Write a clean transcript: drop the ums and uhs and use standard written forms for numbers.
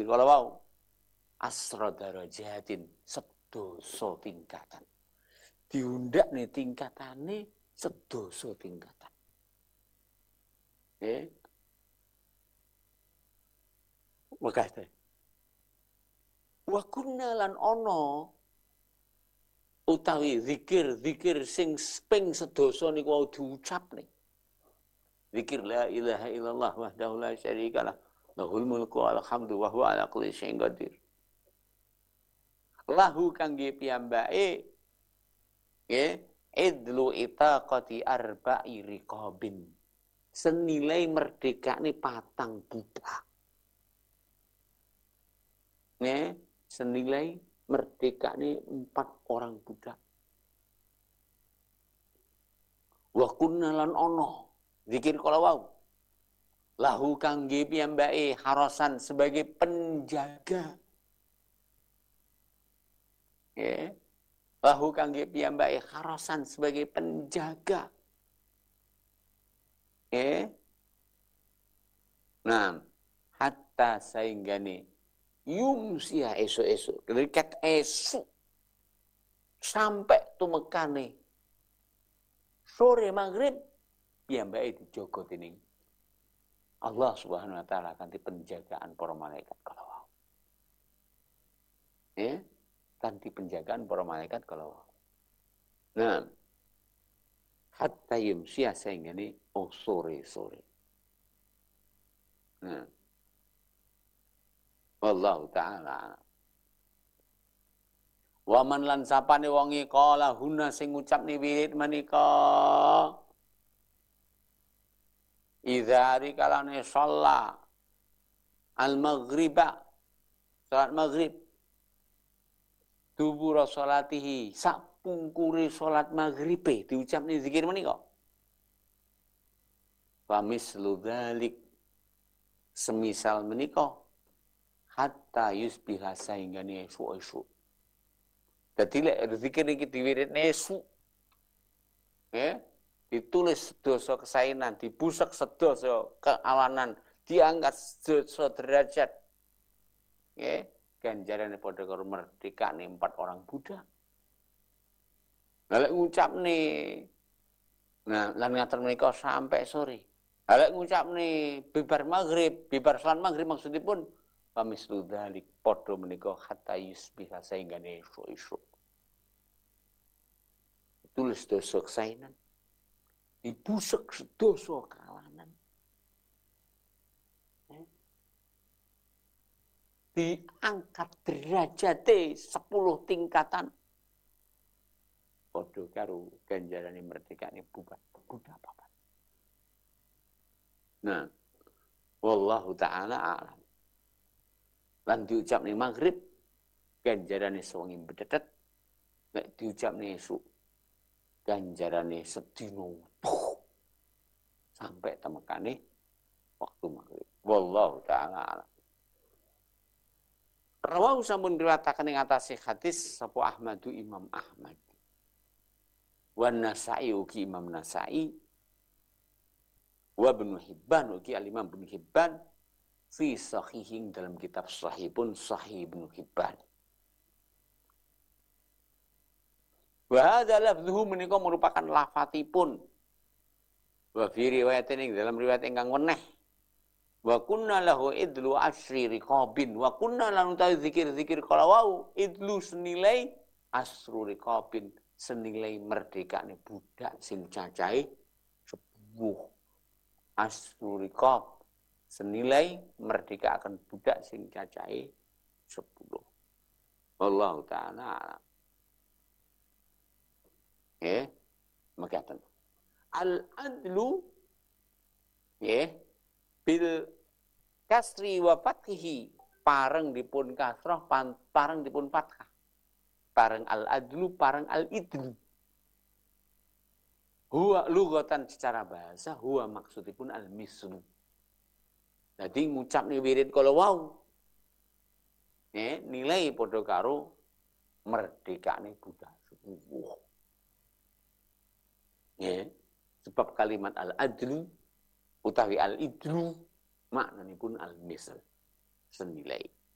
kalau wau asra darajatin sedoso tingkatan. Diundak nih tingkatane sedoso tingkatan. Makasih. Wa kunna lan ono utawi zikir sing ping sedoso niku wau diucapne. Zikir la ilaha illallah wahdahu la syarikalah lahul mulku wal hamdu wa huwa ala kulli syai'in qadir. Lahu kangge piyambake idlu itaqati arba'i riqabin. Senilai merdekane patang budak. Senilai merdekane 4 orang budak. Wa kunna lan ono zikir kala wau. Lahu kangge piyambake harasan sebagai penjaga. Lahu kangge piyambake harasan sebagai penjaga. Nah, hatta sainggane yumsia esuk-esuk, dekat esuk sampai tumekane sore maghrib piyambake dijaga dening Allah Subhanahu wa taala kanthi penjagaan para malaikat kala wau. Kanthi penjagaan para malaikat kala wau. Nah, hatta yumsia sainggane sore-sore. Nah, wallahu ta'ala. Wa man lan sapane wonge kala huna sing ngucapne wirid menika idzari kalane shalla al-maghriba salat maghrib dubura salatihi sak pungkure salat maghribe diucapne zikir menika wa mislu dzalik semisal menika hatta yusbiha sainggane esuk-esuk. Dadi lek zikir iki diwiridne esuk. Ditulis sedoso kesainan, dibusek sedoso keawanan, diangkat sedoso derajat. Ganjarane padha karo merdekane 4 orang budak. Lek ngucapne lan ngaten menika sampai sore. Lek ngucapne bibar maghrib, bibar salat maghrib maksudipun pamislu dzalik padha menika hatta yusbiha sainggane esuk-esuk. Tulis dosa kesainan. Dibusek sedoso kawanan. Diangkat derajate 10 tingkatan. Padha karo ganjarane merdekane budak papat. Nah, wallahu ta'ala a'lam. Lan diucapne maghrib ganjarane sewengi bedetet, nek diucapne esuk ganjarane sedina sampai temekane waktu maghrib. Wallahu ta'ala a'lam. Rawahu sampun riwayataken ing atase hadis sapa Ahmadu Imam Ahmad. Wan Nasa'i ugi Imam Nasa'i wa Ibnu Hibban ugi al-Imam Ibnu Hibban fi sahihin dalam kitab sahih pun Sahih Ibnu Hibban. Wa hadza lafdhuhu menika merupakan lafadzipun. Wa fi riwayatin ing dalam riwayat ingkang weneh. Wa kunna lahu idlu asyri riqabin wa kunna lan utawi zikir-zikir kala wau idlu senilai asru riqabin senilai merdekane budak sing cacahe 10 asru riqab senilai merdekakan budak sing cacahe 10. Wallahu ta'ala. Makaten. Al-adlu bil kasri wa fathihi pareng dipun kasrah pareng dipun fathah. Pareng al-adlu pareng al-idlu. Huwa lughatan secara bahasa huwa maksudipun al-mislu. Jadi ngucapne wirid kala wau nilai padha karo merdekane budak 10. Sebab kalimat al-adlu utawi al-idlu maknanipun al-misl senilai.